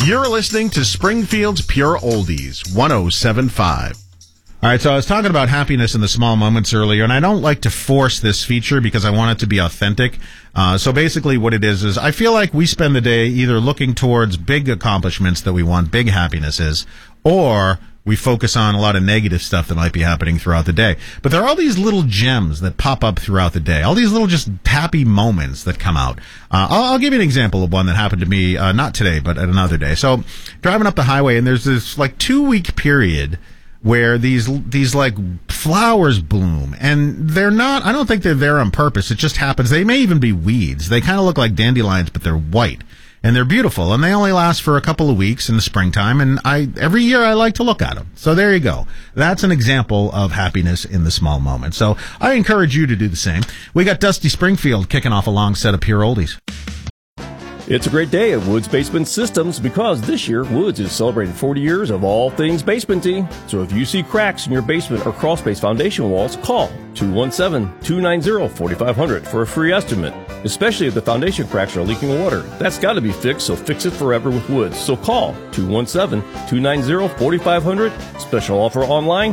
You're listening to Springfield's Pure Oldies, 107.5. All right, so I was talking about happiness in the small moments earlier, and I don't like to force this feature because I want it to be authentic. So basically what it is I feel like we spend the day either looking towards big accomplishments that we want, big happinesses, or we focus on a lot of negative stuff that might be happening throughout the day. But there are all these little gems that pop up throughout the day, all these little just happy moments that come out. I'll give you an example of one that happened to me, not today, but at another day. So driving up the highway, and there's this like 2-week period where these like flowers bloom, and they're not, I don't think they're there on purpose. It just happens. They may even be weeds. They kind of look like dandelions, but they're white, and they're beautiful, and they only last for a couple of weeks in the springtime, and every year I like to look at them. So there you go. That's an example of happiness in the small moment. So I encourage you to do the same. We got Dusty Springfield kicking off a long set of Pure Oldies. It's a great day at Woods Basement Systems because this year Woods is celebrating 40 years of all things basementy. So if you see cracks in your basement or crawl space foundation walls, call 217-290-4500 for a free estimate. Especially if the foundation cracks are leaking water. That's got to be fixed, so fix it forever with Woods. So call 217-290-4500. Special offer online,